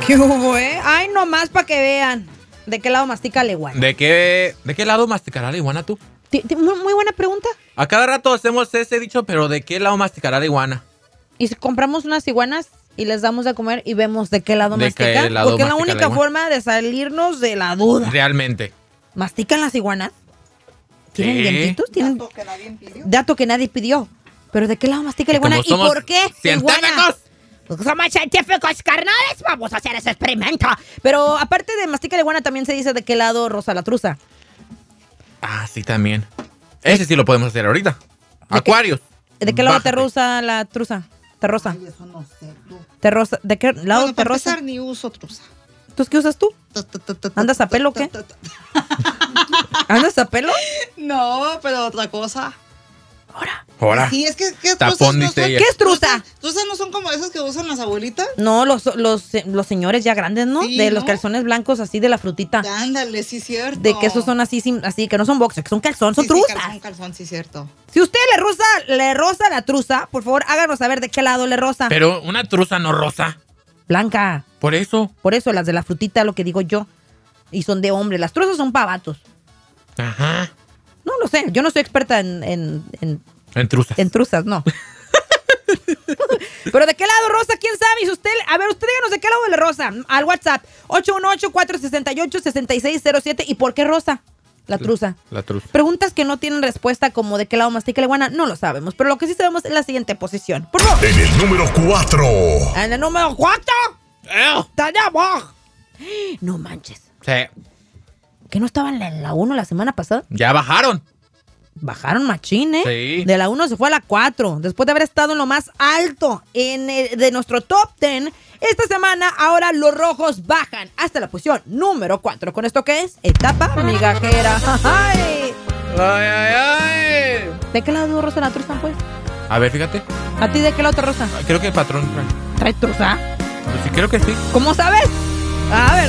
¿Qué hubo, Ay, nomás para que vean. ¿De qué lado mastica la iguana? ¿De qué lado masticará la iguana tú? Muy buena pregunta. A cada rato hacemos ese dicho, pero ¿de qué lado masticará la iguana? Y si compramos unas iguanas y les damos de comer y vemos de qué lado mastican. Porque es la única forma de salirnos de la duda. Realmente. ¿Mastican las iguanas? ¿Tienen dientitos? ¿Tienen Dato que nadie pidió. Dato que nadie pidió. ¿Pero de qué lado mastica la iguana? ¿Y por qué? ¡Científicos! Somos científicos, carnales. Vamos a hacer ese experimento. Pero aparte de mastica la iguana, también se dice de qué lado rosa la truza. Ah, sí, también. Ese sí lo podemos hacer ahorita. Acuarios. ¿De qué lado te rosa la truza? ¿Te rosa? Ay, eso no sé, tú. ¿Te rosa? ¿De qué lado Bueno, te para rosa? empezar, ni uso truza. ¿Tú qué usas tú? ¿Andas a pelo o qué? ¿Andas a pelo? No, pero otra cosa. Ahora. Sí, es que Tapón, no dice son. ella. ¿Qué es truza? ¿Truzas no son como esas que usan las abuelitas? No, los señores ya grandes, ¿no? Sí, de los ¿no? calzones blancos así de la frutita. Ándale, sí, cierto. De que esos son así, que no son boxers, que son calzón, son Sí, truzas. calzón, sí, cierto. Si usted le rosa la truza, por favor, háganos saber de qué lado le rosa. Pero una truza no rosa. Blanca. Por eso. Por eso, las de la frutita, lo que digo yo. Y son de hombre. Las truzas son para vatos. Ajá. No lo sé. Yo no soy experta en truzas. En truzas, no. Pero ¿de qué lado rosa? ¿Quién sabe? Y si usted, a ver, usted díganos de qué lado le rosa. Al WhatsApp 818-468-6607. ¿Y por qué rosa? La truza. La truza. Preguntas que no tienen respuesta como de qué lado mastica la iguana, no lo sabemos. Pero lo que sí sabemos es la siguiente posición. Por favor. En el número 4. En el número 4. ¡Tenemos! No manches. Sí. ¿Que no estaban en la 1 la semana pasada? Ya bajaron. Bajaron machín, ¿eh? Sí. De la 1 se fue a la 4. Después de haber estado en lo más alto de nuestro top 10, esta semana ahora los rojos bajan hasta la posición número 4. ¿Con esto qué es? Etapa migajera. ¡Ay! ¡Ay, ay, ay! ¿De qué lado rosa la truza, pues? A ver, fíjate. ¿A ti de qué lado te rosa? Creo que el patrón. ¿Trae truza? Pues sí, creo que sí. ¿Cómo sabes? A ver.